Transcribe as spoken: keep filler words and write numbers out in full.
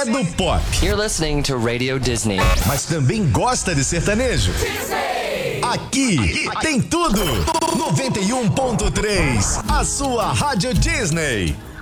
do pop. You're listening to Radio Disney. Mas também gosta de sertanejo. Aqui tem tudo. noventa e um ponto três, a sua Rádio Disney.